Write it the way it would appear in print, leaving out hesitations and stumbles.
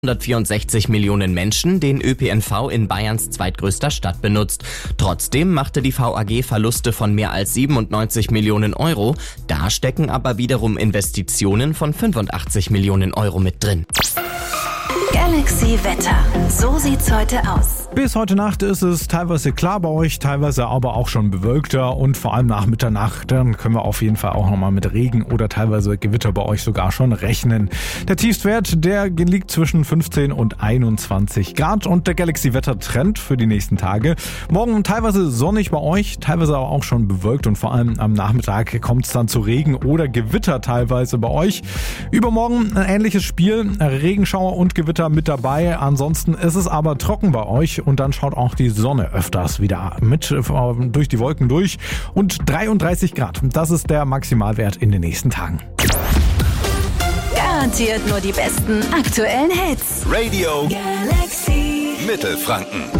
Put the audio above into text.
164 Millionen Menschen den ÖPNV in Bayerns zweitgrößter Stadt benutzt. Trotzdem machte die VAG Verluste von mehr als 97 Millionen Euro. Da stecken aber wiederum Investitionen von 85 Millionen Euro mit drin. Galaxy Wetter. So sieht's heute aus. Bis heute Nacht ist es teilweise klar bei euch, teilweise aber auch schon bewölkter und vor allem nach Mitternacht, dann können wir auf jeden Fall auch nochmal mit Regen oder teilweise Gewitter bei euch sogar schon rechnen. Der Tiefstwert, der liegt zwischen 15 und 21 Grad und der Galaxy Wetter Trend für die nächsten Tage. Morgen teilweise sonnig bei euch, teilweise aber auch schon bewölkt und vor allem am Nachmittag kommt es dann zu Regen oder Gewitter teilweise bei euch. Übermorgen ein ähnliches Spiel, Regenschauer und Gewitter mit dabei. Ansonsten ist es aber trocken bei euch und dann schaut auch die Sonne öfters wieder mit durch die Wolken durch und 33 Grad. Das ist der Maximalwert in den nächsten Tagen. Garantiert nur die besten aktuellen Hits. Radio Galaxy Mittelfranken.